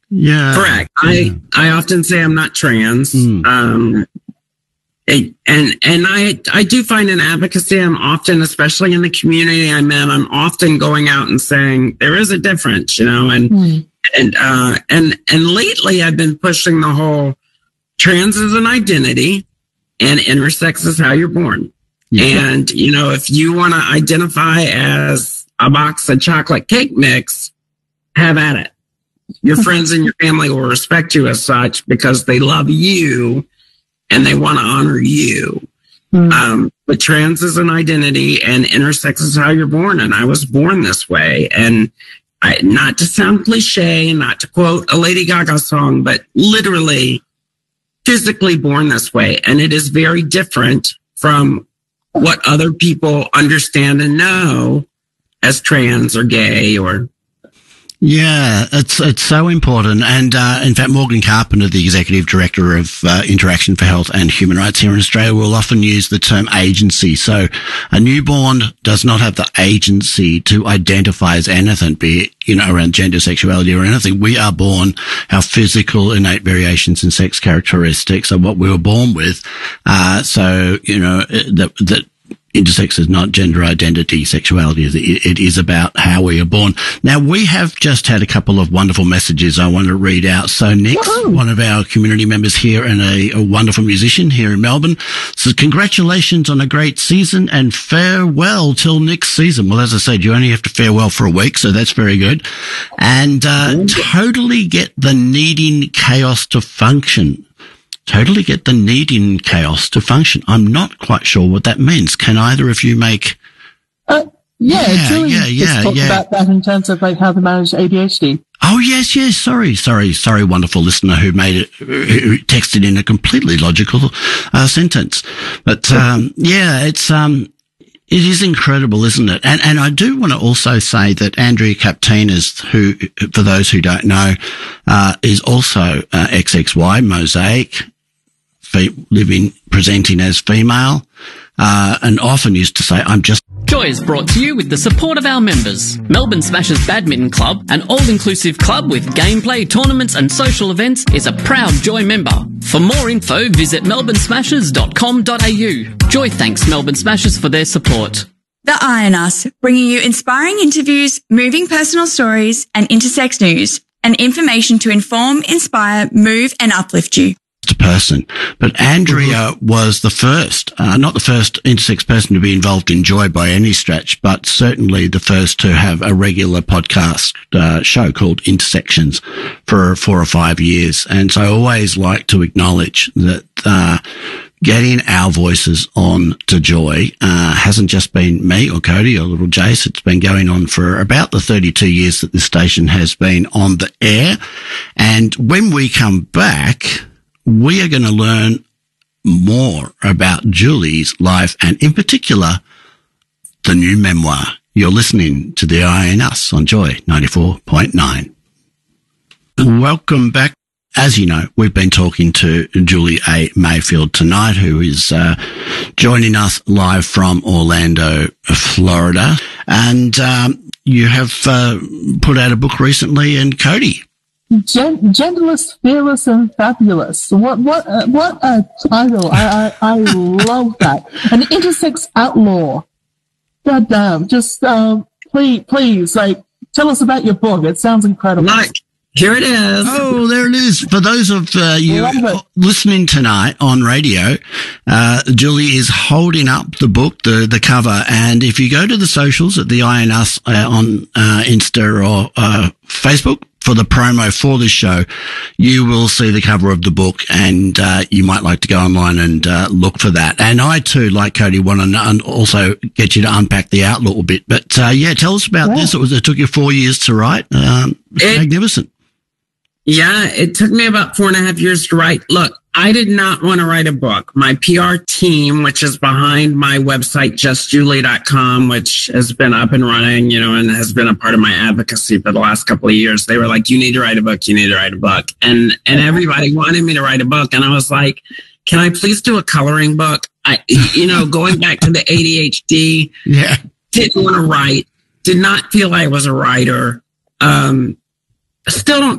Yeah. Correct. Yeah. I often say I'm not trans. And I do find in advocacy, I'm often, especially in the community I'm in, I'm often going out and saying there is a difference, and lately I've been pushing the whole trans is an identity and intersex is how you're born. Yeah. And, if you want to identify as a box of chocolate cake mix, have at it. Your friends and your family will respect you as such because they love you and they want to honor you. But trans is an identity and intersex is how you're born. And I was born this way. And not to sound cliche, not to quote a Lady Gaga song, but literally physically born this way. And it is very different from what other people understand and know as trans or gay or... Yeah, it's so important. And, in fact, Morgan Carpenter, the Executive Director of Interaction for Health and Human Rights here in Australia, will often use the term agency. So a newborn does not have the agency to identify as anything, be it, around gender, sexuality or anything. We are born, our physical innate variations and sex characteristics are what we were born with. That intersex is not gender identity, sexuality. It is about how we are born. Now, we have just had a couple of wonderful messages I want to read out. So Nick, one of our community members here and a wonderful musician here in Melbourne, says, congratulations on a great season and farewell till next season. Well, as I said, you only have to farewell for a week, so that's very good. And totally get the needing chaos to function. Totally get the needing chaos to function. I'm not quite sure what that means. Can either of you make... Julie just talked about that in terms of how to manage ADHD. Oh, yes. Sorry, wonderful listener who who texted in a completely logical sentence. But, it is incredible, isn't it? And I do want to also say that Andrea Captinas, who, for those who don't know, is also XXY, Mosaic, presenting as female, and often used to say, I'm just... Joy is brought to you with the support of our members. Melbourne Smashers Badminton Club, an all-inclusive club with gameplay, tournaments and social events, is a proud Joy member. For more info, visit melbournesmashers.com.au. Joy thanks Melbourne Smashers for their support. The Eye on Us, bringing you inspiring interviews, moving personal stories and intersex news, and information to inform, inspire, move and uplift you. Person. But Andrea was the first, not the first intersex person to be involved in Joy by any stretch, but certainly the first to have a regular podcast show called Intersections for 4 or 5 years. And so I always like to acknowledge that getting our voices on to Joy hasn't just been me or Cody or little Jace. It's been going on for about the 32 years that this station has been on the air. And when we come back, we are going to learn more about Julie's life and, in particular, the new memoir. You're listening to The Eye on Us on Joy 94.9. Welcome back. As you know, we've been talking to Julie A. Mayfield tonight, who is joining us live from Orlando, Florida. And you have put out a book recently, and Cody. Genderless, Fearless, and Fabulous. What a title. I love that. An intersex outlaw. God damn. Just, please, tell us about your book. It sounds incredible. Here it is. Oh, there it is. For those of you listening tonight on radio, Julie is holding up the book, the cover. And if you go to the socials at The Eye on Us on Insta or Facebook, for the promo for this show, you will see the cover of the book, and you might like to go online and look for that. And I too, like Cody, want to also get you to unpack the outlook a bit. But tell us about this. It took you 4 years to write. Magnificent. Yeah, it took me about 4.5 years to write. Look, I did not want to write a book. My PR team, which is behind my website, justjulie.com, which has been up and running, and has been a part of my advocacy for the last couple of years. They were like, you need to write a book. You need to write a book. And everybody wanted me to write a book. And I was like, can I please do a coloring book? Going back to the ADHD, didn't want to write, did not feel I was a writer. Still don't